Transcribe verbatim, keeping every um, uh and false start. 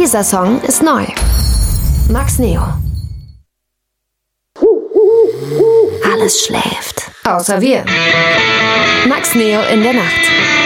Dieser Song ist neu. Max Neo. Alles schläft. Außer wir. Max Neo in der Nacht.